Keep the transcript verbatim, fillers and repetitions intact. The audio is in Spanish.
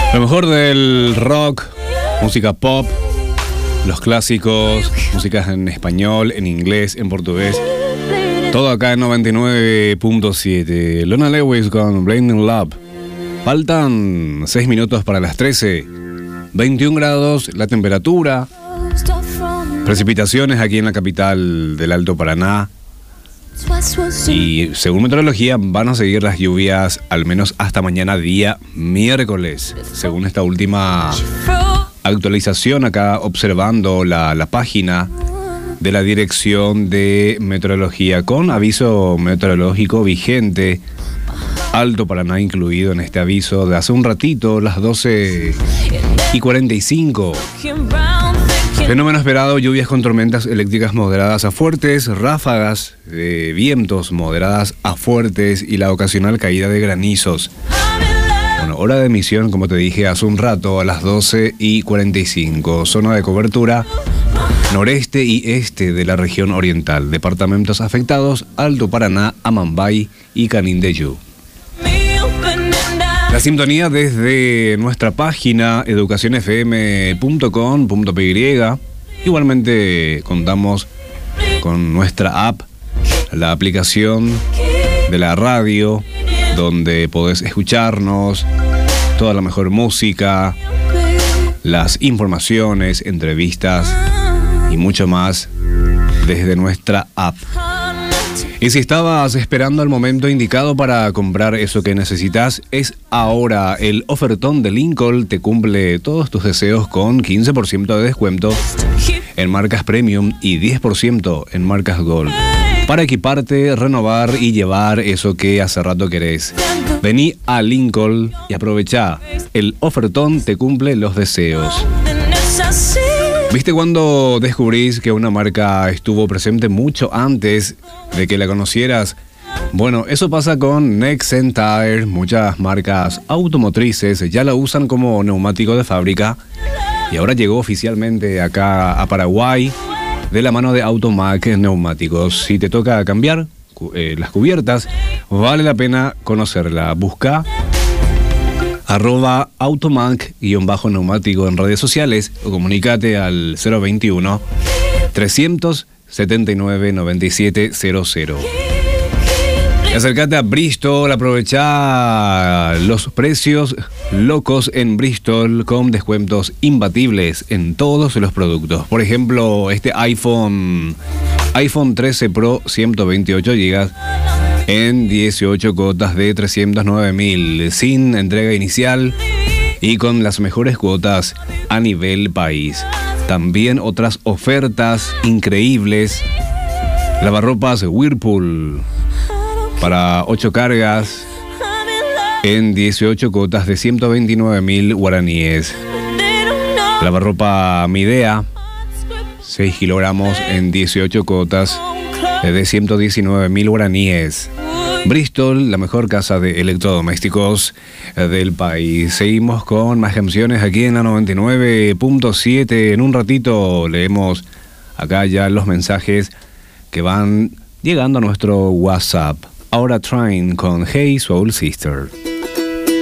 Lo mejor del rock, música pop, los clásicos, músicas en español, en inglés, en portugués. Todo acá en noventa y nueve punto siete. Lona Lewis con Blinding Love. Faltan seis minutos para las trece. veintiún grados la temperatura. Precipitaciones aquí en la capital del Alto Paraná. Y según meteorología van a seguir las lluvias al menos hasta mañana día miércoles. Según esta última actualización acá observando la, la página de la Dirección de Meteorología con aviso meteorológico vigente. Alto Paraná incluido en este aviso de hace un ratito, las doce y cuarenta y cinco. Fenómeno esperado, lluvias con tormentas eléctricas moderadas a fuertes, ráfagas de vientos moderadas a fuertes y la ocasional caída de granizos. Bueno, hora de emisión, como te dije hace un rato, a las doce y cuarenta y cinco. Zona de cobertura noreste y este de la región oriental. Departamentos afectados, Alto Paraná, Amambay y Canindeyú. La sintonía desde nuestra página educación f m punto com punto p y. Igualmente contamos con nuestra app, la aplicación de la radio, donde podés escucharnos, toda la mejor música, las informaciones, entrevistas y mucho más desde nuestra app. Y si estabas esperando el momento indicado para comprar eso que necesitas, es ahora. El ofertón de Lincoln te cumple todos tus deseos con quince por ciento de descuento en marcas Premium y diez por ciento en marcas Gold. Para equiparte, renovar y llevar eso que hace rato querés. Vení a Lincoln y aprovechá. El ofertón te cumple los deseos. ¿Viste cuando descubrís que una marca estuvo presente mucho antes de que la conocieras? Bueno, eso pasa con Nexen Tire. Muchas marcas automotrices ya la usan como neumático de fábrica y ahora llegó oficialmente acá a Paraguay de la mano de Automac Neumáticos. Si te toca cambiar eh, las cubiertas, vale la pena conocerla. Busca arroba automac-neumático en redes sociales o comunícate al cero veintiuno, trescientos setenta y nueve, noventa y siete cero cero. Y acércate a Bristol, aprovechá los precios locos en Bristol con descuentos imbatibles en todos los productos. Por ejemplo, este iPhone, iPhone trece Pro ciento veintiocho gigas en dieciocho cuotas de trescientos nueve mil, sin entrega inicial y con las mejores cuotas a nivel país. También otras ofertas increíbles. Lavarropas Whirlpool para ocho cargas en dieciocho cuotas de ciento veintinueve mil guaraníes. Lavarropa Midea, seis kilogramos en dieciocho cuotas de ciento diecinueve mil guaraníes. Bristol, la mejor casa de electrodomésticos del país. Seguimos con más canciones aquí en la noventa y nueve punto siete. En un ratito leemos acá ya los mensajes que van llegando a nuestro WhatsApp. Ahora Train con Hey Soul Sister.